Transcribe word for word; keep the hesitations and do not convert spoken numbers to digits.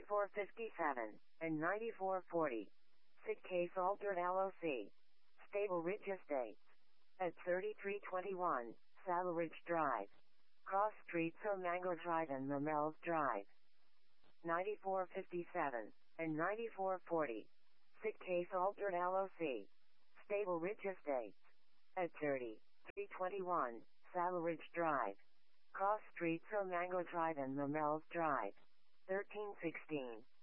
ninety-four fifty-seven, and ninety-four forty. Sid Case Altered L O C. Stable Ridge Estates. At thirty-three twenty-one, Saddle Ridge Drive. Cross Streets or Mango Drive and Mermel's Drive. ninety-four fifty-seven, and ninety-four forty. Sid Case Altered L O C. Stable Ridge Estates. At thirty-three twenty-one, Saddle Ridge Drive. Cross Streets or Mango Drive and Mermel's Drive. thirteen sixteen.